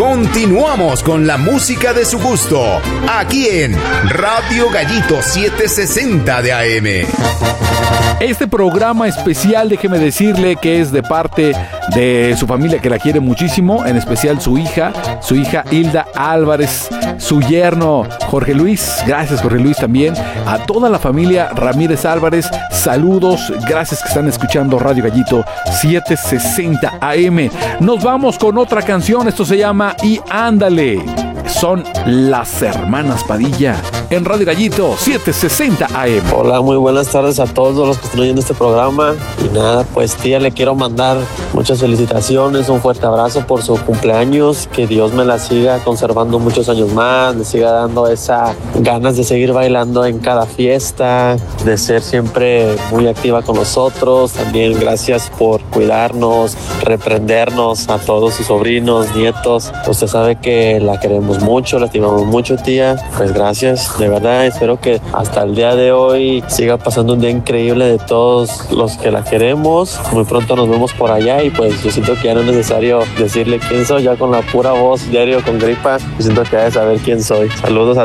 Continuamos con la música de su gusto, aquí en Radio Gallito 760 de AM. Este programa especial, déjeme decirle que es de parte de su familia, que la quiere muchísimo, en especial su hija Hilda Álvarez, su yerno Jorge Luis. Gracias, Jorge Luis, también a toda la familia Ramírez Álvarez. Saludos, gracias que están escuchando Radio Gallito 760 AM. Nos vamos con otra canción, esto se llama Y Ándale. Son las hermanas Padilla en Radio Gallito 760 AM. Hola, muy buenas tardes a todos los que están oyendo este programa. Y nada, pues tía, le quiero mandar muchas felicitaciones, un fuerte abrazo por su cumpleaños, que Dios me la siga conservando muchos años más, le siga dando esa ganas de seguir bailando en cada fiesta, de ser siempre muy activa con nosotros. También gracias por cuidarnos, reprendernos a todos sus sobrinos, nietos. Usted sabe que la queremos mucho, la estimamos mucho, tía. Pues gracias, de verdad, espero que hasta el día de hoy siga pasando un día increíble de todos los que la queremos. Muy pronto nos vemos por allá y pues yo siento que ya no es necesario decirle quién soy, ya con la pura voz diario con gripa, yo siento que ha de saber quién soy. Saludos a